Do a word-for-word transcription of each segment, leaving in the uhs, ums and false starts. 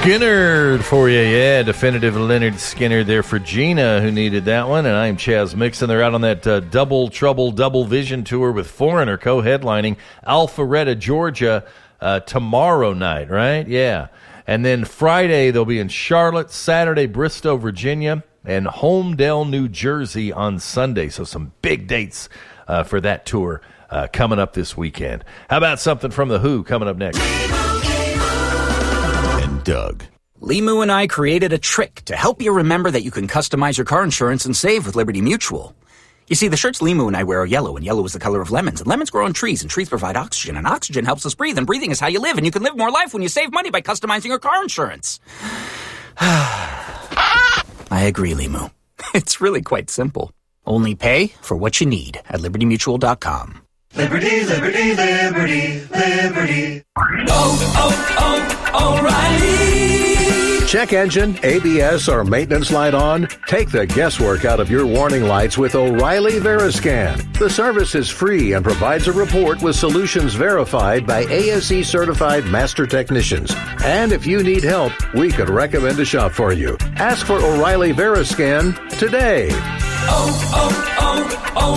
Skinner for you, yeah. Definitive Leonard Skinner there for Gina, who needed that one. And I'm Chaz Mixon. They're out on that uh, Double Trouble Double Vision tour with Foreigner co-headlining Alpharetta, Georgia, uh, tomorrow night, right? Yeah. And then Friday, they'll be in Charlotte. Saturday, Bristow, Virginia. And Homedale, New Jersey on Sunday. So some big dates uh, for that tour uh, coming up this weekend. How about something from The Who coming up next? Doug. Limu and I created a trick to help you remember that you can customize your car insurance and save with Liberty Mutual. You see, the shirts Limu and I wear are yellow, and yellow is the color of lemons, and lemons grow on trees, and trees provide oxygen, and oxygen helps us breathe, and breathing is how you live, and you can live more life when you save money by customizing your car insurance. I agree, Limu. It's really quite simple. Only pay for what you need at liberty mutual dot com. Liberty, liberty, liberty, liberty. Oh, oh, oh, O'Reilly. Check engine, A B S, or maintenance light on? Take the guesswork out of your warning lights with O'Reilly Veriscan. The service is free and provides a report with solutions verified by A S E-certified master technicians. And if you need help, we could recommend a shop for you. Ask for O'Reilly Veriscan today. Oh, oh,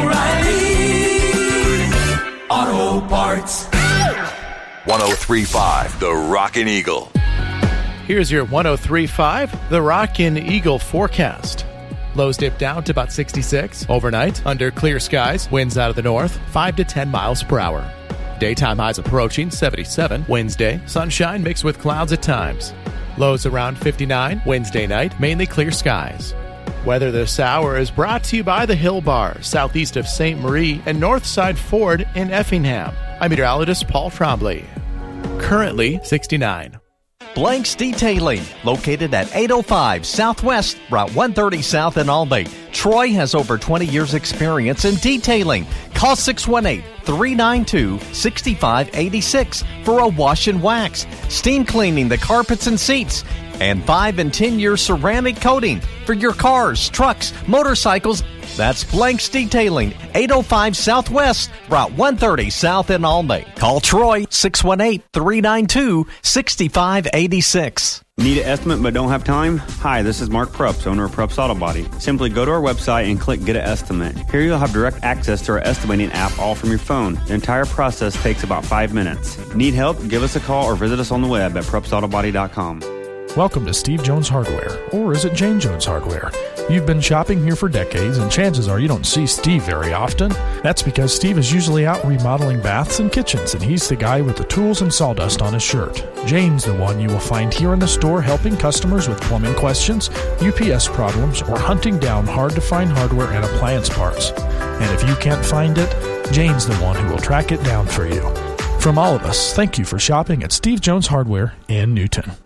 oh, O'Reilly Auto Parts. one oh three point five The Rockin' Eagle. Here's your one oh three point five The Rockin' Eagle forecast. Lows dip down to about sixty-six. Overnight, under clear skies, winds out of the north, five to ten miles per hour. Daytime highs approaching seventy-seven. Wednesday, sunshine mixed with clouds at times. Lows around fifty-nine. Wednesday night, mainly clear skies. Weather this hour is brought to you by the Hill Bar, southeast of Saint Marie, and Northside Ford in Effingham. I'm meteorologist Paul Trombley. Currently sixty-nine. Blanks Detailing, located at eight oh five Southwest, Route one thirty South in Albany. Troy has over twenty years experience in detailing. Call six one eight, three nine two, six five eight six for a wash and wax, steam cleaning the carpets and seats, and five and ten year ceramic coating for your cars, trucks, motorcycles. That's Blanks Detailing, eight oh five Southwest, Route one thirty South in Albany. Call Troy, six one eight, three nine two, six five eight six. Need an estimate but don't have time? Hi, this is Mark Prups, owner of Prups Auto Body. Simply go to our website and click Get an Estimate. Here you'll have direct access to our estimating app all from your phone. The entire process takes about five minutes. Need help? Give us a call or visit us on the web at prups auto body dot com. Welcome to Steve Jones Hardware, or is it Jane Jones Hardware? You've been shopping here for decades, and chances are you don't see Steve very often. That's because Steve is usually out remodeling baths and kitchens, and he's the guy with the tools and sawdust on his shirt. Jane's the one you will find here in the store helping customers with plumbing questions, U P S problems, or hunting down hard-to-find hardware and appliance parts. And if you can't find it, Jane's the one who will track it down for you. From all of us, thank you for shopping at Steve Jones Hardware in Newton.